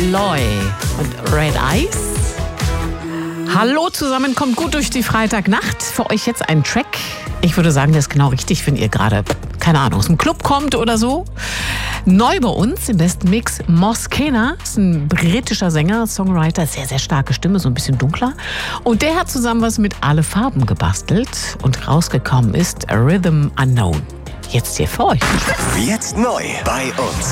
Loy und Red Eyes. Hallo zusammen, kommt gut durch die Freitagnacht. Für euch jetzt ein Track. Ich würde sagen, das ist genau richtig, wenn ihr gerade, keine Ahnung, aus dem Club kommt oder so. Neu bei uns im besten Mix Moskena, ist ein britischer Sänger, Songwriter, sehr, sehr starke Stimme, so ein bisschen dunkler. Und der hat zusammen was mit Alle Farben gebastelt und rausgekommen ist A Rhythm Unknown. Jetzt hier für euch. Jetzt neu bei uns.